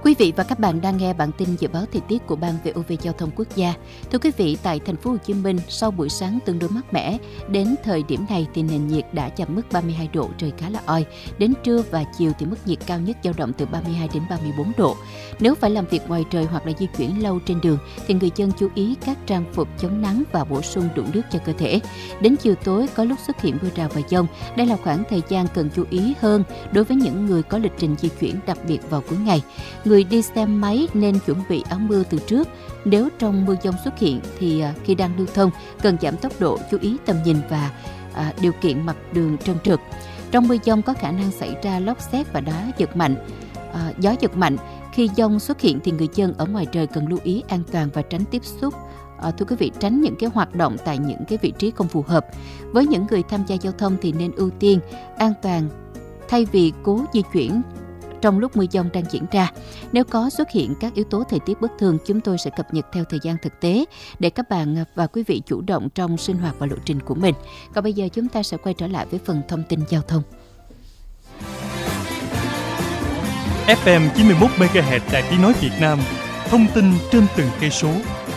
Quý vị và các bạn đang nghe bản tin dự báo thời tiết của Ban VOV Giao thông Quốc gia. Thưa quý vị, tại thành phố Hồ Chí Minh, sau buổi sáng tương đối mát mẻ, đến thời điểm này thì nền nhiệt đã chạm mức 32 độ, trời khá là oi. Đến trưa và chiều thì mức nhiệt cao nhất dao động từ 32 đến 34 độ. Nếu phải làm việc ngoài trời hoặc là di chuyển lâu trên đường thì người dân chú ý các trang phục chống nắng và bổ sung đủ nước cho cơ thể. Đến chiều tối có lúc xuất hiện mưa rào và dông. Đây là khoảng thời gian cần chú ý hơn đối với những người có lịch trình di chuyển, đặc biệt vào cuối ngày. Người đi xe máy nên chuẩn bị áo mưa từ trước. Nếu trong mưa dông xuất hiện thì khi đang lưu thông cần giảm tốc độ, chú ý tầm nhìn và điều kiện mặt đường trơn trượt. Trong mưa dông có khả năng xảy ra lốc sét và gió giật mạnh. Khi dông xuất hiện thì người dân ở ngoài trời cần lưu ý an toàn và tránh tiếp xúc. Thưa quý vị, tránh những cái hoạt động tại những cái vị trí không phù hợp. Với những người tham gia giao thông thì nên ưu tiên an toàn thay vì cố di chuyển trong lúc mưa dông đang diễn ra. Nếu có xuất hiện các yếu tố thời tiết bất thường, chúng tôi sẽ cập nhật theo thời gian thực tế để các bạn và quý vị chủ động trong sinh hoạt và lộ trình của mình. Còn bây giờ chúng ta sẽ quay trở lại với phần thông tin giao thông. FM 91 MHz Đài Tiếng nói Việt Nam, thông tin trên từng cây số.